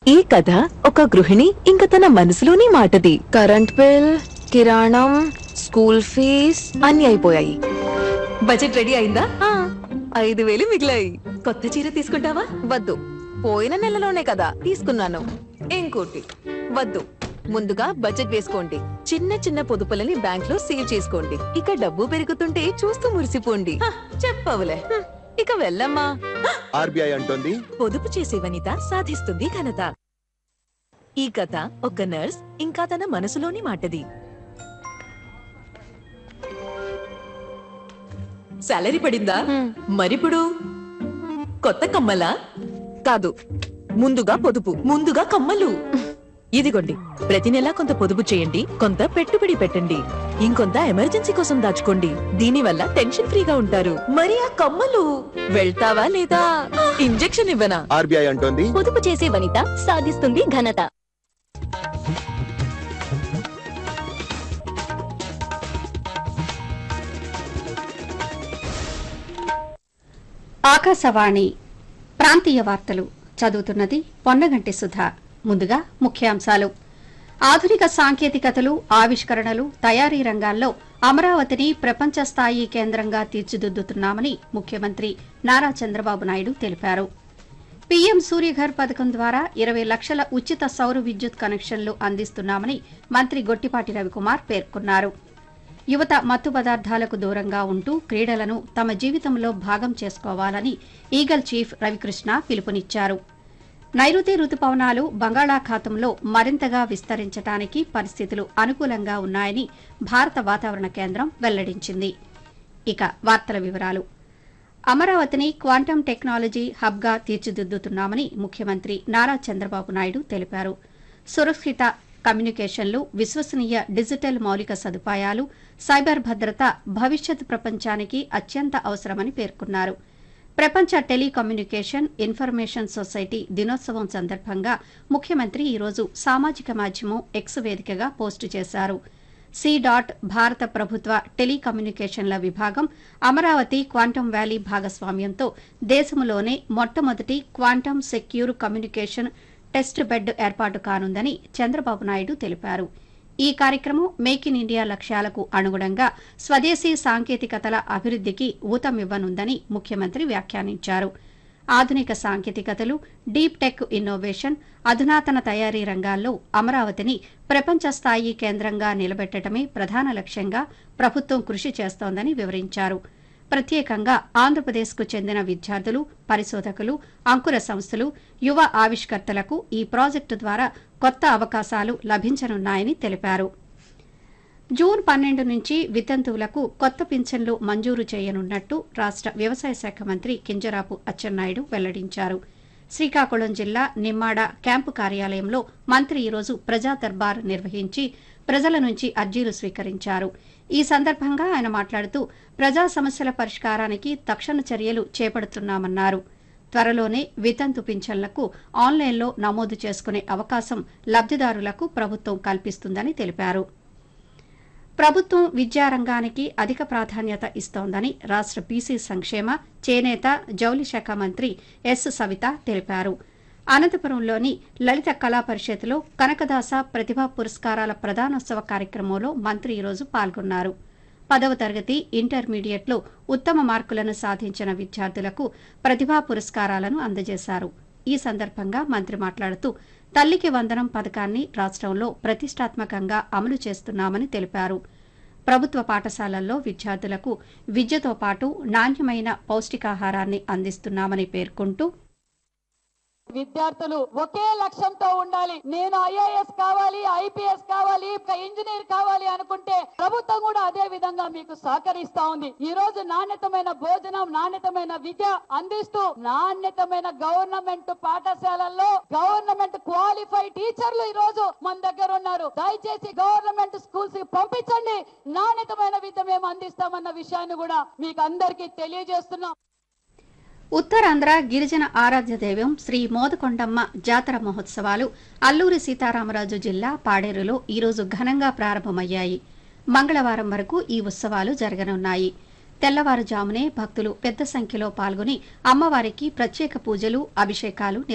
ఈ కథ ఒక గృహిణి ఇంక తన మనసులోని మాటది. కరెంట్ బిల్, కిరాణం, స్కూల్ ఫీజ్ అన్ని అయిపోయాయి. బడ్జెట్ రెడీ అయిందా? 5,000 మిగిలాయి. కొత్త చీర తీసుకుంటావా? వద్దు, పోయిన నెలలోనే కదా తీసుకున్నాను. ఇంకోటి వద్దు. ముందుగా బడ్జెట్ వేసుకోండి. చిన్న చిన్న పొదుపులని బ్యాంక్ లో సేవ్ చేసుకోండి. ఇక డబ్బు పెరుగుతుంటే చూస్తూ మురిసిపోండి. చెప్పవులే. ఇక వెళ్ళమ్మా. ఆర్బీఐ అంటోంది, పొదుపు చేసే వనిత సాధిస్తుంది ఘనత. ఈ కథ ఒక నర్స్ ఇంకా తన మనసులోని మాటది. సాలరీ పడిందా? మరిప్పుడు కొత్త కమ్మలా? కాదు, ముందుగా పొదుపు. ముందుగా కమ్మలు. ఇదిగోండి, ప్రతి నెలా కొంత పొదుపు చేయండి, కొంత పెట్టుబడి పెట్టండి, ఇంకొంత ఎమర్జెన్సీ కోసం దాచుకోండి. దీనివల్ల టెన్షన్ ఫ్రీగా ఉంటారు. మరి ఆ కమ్మలు వెళ్తావా లేదా? ఇంజెక్షన్ ఇవ్వనా? ఆర్బీఐ అంటోంది. పొదుపు చేసే వనిత సాధిస్తుంది ఘనత. ఆకాశవాణి ప్రాంతీయ వార్తలు చదువుతున్నది పొన్నగంటి సుధా. ముందుగా ముఖ్యాంశాలు. ఆధునిక సాంకేతికతలు, ఆవిష్కరణలు, తయారీ రంగాల్లో అమరావతిని ప్రపంచ స్థాయి కేంద్రంగా తీర్చిదిద్దుతున్నామని ముఖ్యమంత్రి నారా చంద్రబాబు నాయుడు తెలిపారు. పీఎం సూర్యఘర్ పథకం ద్వారా 20 లక్షల ఉచిత సౌర విద్యుత్ కనెక్షన్లు అందిస్తున్నామని మంత్రి గొట్టిపాటి రవికుమార్ పేర్కొన్నారు. యువత మత్తు పదార్థాలకు దూరంగా ఉంటూ క్రీడలను తమ జీవితంలో భాగం చేసుకోవాలని ఈగల్ చీఫ్ రవికృష్ణ పిలుపునిచ్చారు. నైరుతి రుతుపవనాలు బంగాళాఖాతంలో మరింతగా విస్తరించడానికి పరిస్థితులు అనుకూలంగా ఉన్నాయని భారత వాతావరణ కేంద్రం వెల్లడించింది. ఇక వార్తల వివరాలు. అమరావతిని క్వాంటమ్ టెక్నాలజీ హబ్గా తీర్చిదిద్దుతున్నామని ముఖ్యమంత్రి నారా చంద్రబాబు నాయుడు తెలిపారు. సురక్షిత కమ్యూనికేషన్లు, విశ్వసనీయ డిజిటల్ మౌలిక సదుపాయాలు, సైబర్ భద్రత భవిష్యత్ ప్రపంచానికి అత్యంత అవసరమని పేర్కొన్నారు. ప్రపంచ టెలికమ్యూనికేషన్ ఇన్ఫర్మేషన్ సొసైటీ దినోత్సవం సందర్భంగా ముఖ్యమంత్రి ఈరోజు సామాజిక మాధ్యమం ఎక్స్ వేదికగా పోస్టు చేశారు. భారత ప్రభుత్వ టెలికమ్యూనికేషన్ల విభాగం అమరావతి క్వాంటమ్ వ్యాలీ భాగస్వామ్యంతో దేశంలోనే మొట్టమొదటి quantum secure communication test bed ఏర్పాటు కానుందని చంద్రబాబు నాయుడు తెలిపారు. ఈ కార్యక్రమం మేక్ ఇన్ ఇండియా లక్ష్యాలకు అనుగుణంగా స్వదేశీ సాంకేతికతల అభివృద్దికి ఊతమివ్వనుందని ముఖ్యమంత్రి వ్యాఖ్యానించారు. ఆధునిక సాంకేతికతలు, డీప్ టెక్ ఇన్నోవేషన్, అధునాతన తయారీ రంగాల్లో అమరావతిని ప్రపంచ స్థాయి కేంద్రంగా నిలబెట్టడమే ప్రధాన లక్ష్యంగా ప్రభుత్వం కృషి చేస్తోందని వివరించారు. ప్రత్యేకంగా ఆంధ్రప్రదేశ్కు చెందిన విద్యార్థులు, పరిశోధకులు, అంకుర సంస్థలు, యువ ఆవిష్కర్తలకు ఈ ప్రాజెక్టు ద్వారా కొత్త అవకాశాలు లభించనున్నాయని తెలిపారు. జూన్ 12 నుంచి వితంతువులకు కొత్త పింఛన్లు మంజూరు చేయనున్నట్టు రాష్ట వ్యవసాయ శాఖ మంత్రి కింజరాపు అచ్చెన్నాయుడు వెల్లడించారు. శ్రీకాకుళం జిల్లా నిమ్మాడ క్యాంపు కార్యాలయంలో మంత్రి ఈరోజు ప్రజా దర్బార్ నిర్వహించి ప్రజల నుంచి అర్జీలు స్వీకరించారు. ఈ సందర్భంగా ఆయన మాట్లాడుతూ ప్రజా సమస్యల పరిష్కారానికి తక్షణ చర్యలు చేపడుతున్నామన్నారు. త్వరలోనే వితంతు పింఛన్లకు ఆన్లైన్లో నమోదు చేసుకునే అవకాశం లబ్దిదారులకు ప్రభుత్వం కల్పిస్తుందని తెలిపారు. ప్రభుత్వం విద్యారంగానికి అధిక ప్రాధాన్యత ఇస్తోందని రాష్ట బీసీ సంక్షేమ, చేనేత, జౌళి శాఖ మంత్రి ఎస్ సవిత తెలిపారు. అనంతపురంలోని లలిత కళా పరిషత్లో కనకదాస ప్రతిభా పురస్కారాల ప్రదానోత్సవ కార్యక్రమంలో మంత్రి ఈరోజు పాల్గొన్నారు. 10వ తరగతి, ఇంటర్మీడియట్లో ఉత్తమ మార్కులను సాధించిన విద్యార్థులకు ప్రతిభా పురస్కారాలను అందజేశారు. ఈ సందర్భంగా మంత్రి మాట్లాడుతూ తల్లికి వందనం పథకాన్ని రాష్ట్రంలో ప్రతిష్టాత్మకంగా అమలు చేస్తున్నామని తెలిపారు. ప్రభుత్వ పాఠశాలల్లో విద్యార్థులకు విద్యతో పాటు నాణ్యమైన పౌష్టికాహారాన్ని అందిస్తున్నామని పేర్కొంటూ విద్యార్థులు ఒకే లక్ష్యంతో ఉండాలి. నేను ఐఏఎస్ కావాలి, ఐపీఎస్ కావాలి, ఇంజనీర్ కావాలి అనుకుంటే ప్రభుత్వం కూడా అదే విధంగా మీకు సహకరిస్తా ఉంది. ఈ రోజు నాణ్యతమైన భోజనం, నాణ్యతమైన విద్య అందిస్తూ నాణ్యతమైన గవర్నమెంట్ పాఠశాలల్లో గవర్నమెంట్ క్వాలిఫైడ్ టీచర్లు ఈ రోజు మన దగ్గర ఉన్నారు. దయచేసి గవర్నమెంట్ స్కూల్స్ కి పంపించండి. నాణ్యతమైన విద్య మేము అందిస్తామన్న విషయాన్ని కూడా మీకు అందరికీ తెలియజేస్తున్నాం. ఉత్తరాంధ్ర గిరిజన ఆరాధ్య దైవం శ్రీ మోదకొండమ్మ జాతర మహోత్సవాలు అల్లూరి సీతారామరాజు జిల్లా పాడేరులో ఈరోజు ఘనంగా ప్రారంభమయ్యాయి. మంగళవారం వరకు ఈ ఉత్సవాలు జరగనున్నాయి. తెల్లవారుజామునే భక్తులు పెద్ద సంఖ్యలో పాల్గొని అమ్మవారికి ప్రత్యేక పూజలు, అభిషేకాలు